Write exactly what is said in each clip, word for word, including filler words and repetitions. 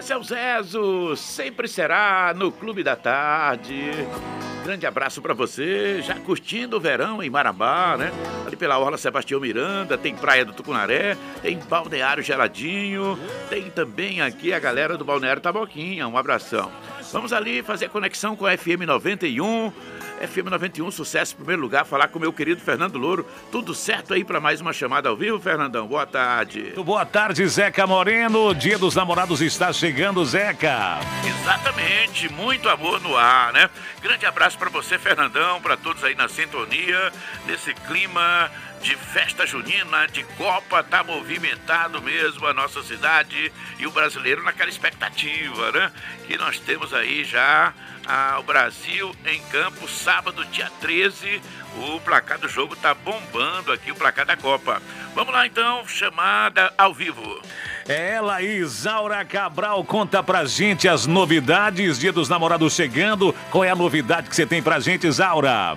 Esse é o Zezo, sempre será no Clube da Tarde. Grande abraço pra você, já curtindo o verão em Marabá, né? Ali pela Orla Sebastião Miranda, tem Praia do Tucunaré, tem Balneário Geladinho, tem também aqui a galera do Balneário Taboquinha, um abração. Vamos ali fazer conexão com a F M noventa e um, F M noventa e um, sucesso em primeiro lugar, falar com o meu querido Fernando Louro. Tudo certo aí para mais uma chamada ao vivo, Fernandão? Boa tarde. Muito boa tarde, Zeca Moreno. Dia dos Namorados está chegando, Zeca. Exatamente, muito amor no ar, né? Grande abraço para você, Fernandão, para todos aí na sintonia, nesse clima de festa junina, de Copa, tá movimentado mesmo a nossa cidade e o brasileiro naquela expectativa, né? Que nós temos aí já ah, o Brasil em campo, sábado, dia treze, o placar do jogo tá bombando aqui, o placar da Copa. Vamos lá então, chamada ao vivo. É ela, Isaura Cabral, conta pra gente as novidades, Dia dos Namorados chegando. Qual é a novidade que você tem pra gente, Isaura?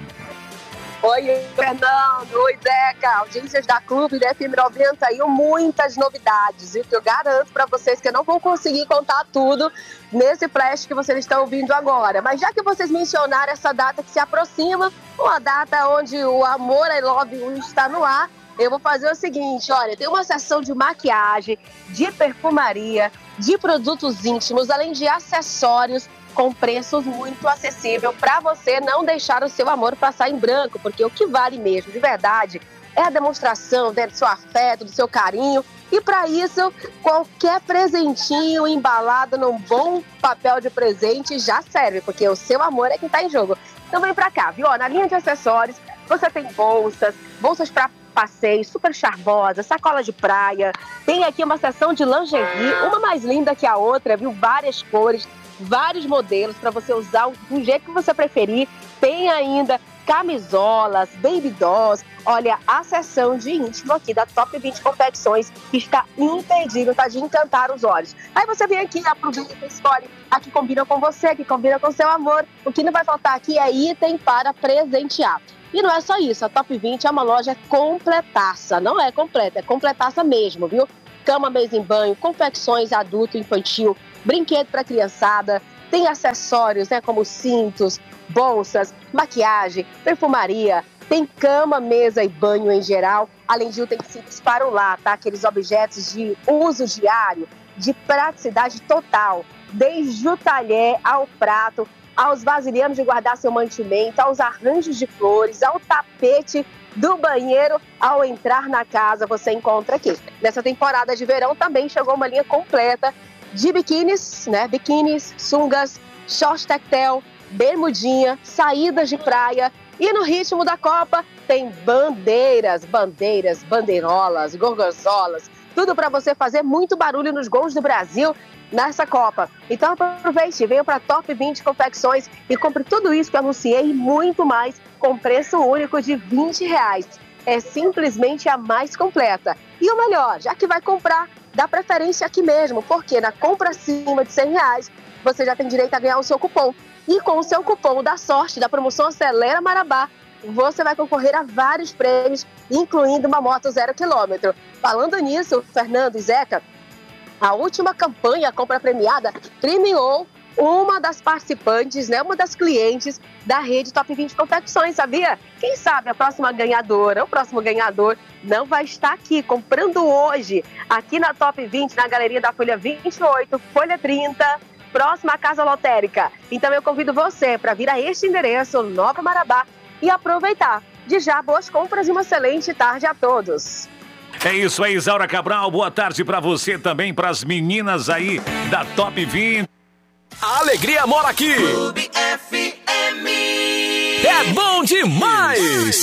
Oi, Fernando, oi, Zeca, audiências da Clube da F M noventa e um, muitas novidades, e que eu garanto para vocês que eu não vou conseguir contar tudo nesse flash que vocês estão ouvindo agora. Mas já que vocês mencionaram essa data que se aproxima, uma data onde o Amor I Love You está no ar, eu vou fazer o seguinte, olha, tem uma seção de maquiagem, de perfumaria, de produtos íntimos, além de acessórios, com preços muito acessíveis para você não deixar o seu amor passar em branco, porque o que vale mesmo, de verdade, é a demonstração do seu afeto, do seu carinho, e para isso, qualquer presentinho embalado num bom papel de presente já serve, porque o seu amor é que está em jogo. Então vem para cá, viu? Na linha de acessórios, você tem bolsas, bolsas para passeio, super charmosa, sacola de praia, tem aqui uma seção de lingerie, uma mais linda que a outra, viu? Várias cores, vários modelos para você usar do jeito que você preferir. Tem ainda camisolas, baby dolls. Olha, a seção de íntimo aqui da Top vinte Confecções está imperdível, tá de encantar os olhos. Aí você vem aqui, aproveita e escolhe a que combina com você, que combina com seu amor. O que não vai faltar aqui é item para presentear. E não é só isso, a Top vinte é uma loja completaça. Não é completa, é completaça mesmo, viu? Cama, mesa em banho, confecções adulto, infantil, brinquedo para criançada, tem acessórios, né, como cintos, bolsas, maquiagem, perfumaria, tem cama, mesa e banho em geral, além de utensílios para o lar, tá? Aqueles objetos de uso diário, de praticidade total, desde o talher ao prato, aos vasilhames de guardar seu mantimento, aos arranjos de flores, ao tapete do banheiro. Ao entrar na casa, você encontra aqui. Nessa temporada de verão também chegou uma linha completa de biquínis, né? Biquínis, sungas, short tactel, bermudinha, saídas de praia. E no ritmo da Copa tem bandeiras, bandeiras, bandeirolas, gorgonzolas, tudo para você fazer muito barulho nos gols do Brasil nessa Copa. Então aproveite, venha para Top vinte Confecções e compre tudo isso que eu anunciei e muito mais com preço único de vinte reais. É simplesmente a mais completa. E o melhor, já que vai comprar, dá preferência aqui mesmo, porque na compra acima de cem reais, você já tem direito a ganhar o seu cupom. E com o seu cupom da sorte da promoção Acelera Marabá, você vai concorrer a vários prêmios, incluindo uma moto zero quilômetro. Falando nisso, Fernando e Zeca, a última campanha compra premiada premiou uma das participantes, né, uma das clientes da rede Top vinte Confecções, sabia? Quem sabe a próxima ganhadora, o próximo ganhador não vai estar aqui comprando hoje, aqui na Top vinte, na galeria da Folha vinte e oito, Folha trinta, próxima à Casa Lotérica. Então eu convido você para vir a este endereço, Nova Marabá, e aproveitar. De já, boas compras e uma excelente tarde a todos. É isso aí, Isaura Cabral. Boa tarde para você também, para as meninas aí da Top vinte. A alegria mora aqui. Clube F M. É bom demais.